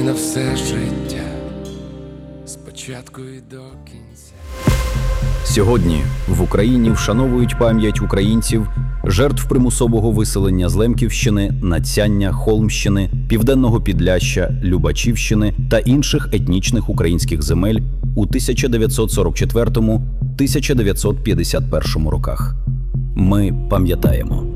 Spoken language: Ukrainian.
На все життя, спочатку і до кінця. Сьогодні в Україні вшановують пам'ять українців, жертв примусового виселення з Лемківщини, Надсяння, Холмщини, Південного Підляшшя, Любачівщини та інших етнічних українських земель у 1944-1951 роках. Ми пам'ятаємо.